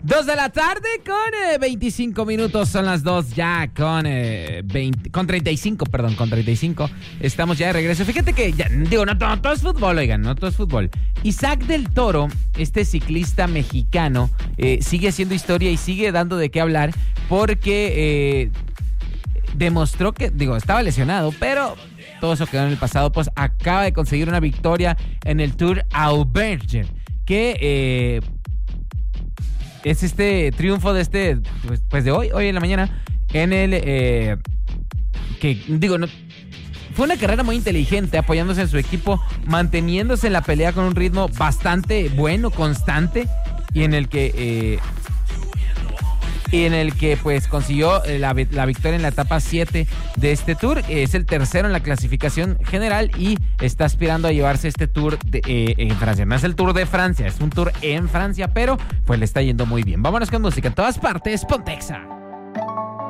2 de la tarde con 25 minutos, son las 2 ya con 35, perdón, con 35. Estamos ya de regreso. Fíjate que, ya, digo, no todo es fútbol, oigan, no todo es fútbol. Isaac del Toro, este ciclista mexicano, sigue haciendo historia y sigue dando de qué hablar porque demostró que, digo, estaba lesionado, pero todo eso quedó en el pasado, pues acaba de conseguir una victoria en el Tour Auvergne, que es este triunfo de pues de hoy en la mañana, en el que digo, no, fue una carrera muy inteligente, apoyándose en su equipo, manteniéndose en la pelea con un ritmo bastante bueno, constante, y en el que pues consiguió la victoria en la etapa 7 de este Tour. Es el tercero en la clasificación general y está aspirando a llevarse este Tour en Francia. No es el Tour de Francia, es un Tour en Francia, pero pues le está yendo muy bien. Vámonos con música en todas partes, Pontexa.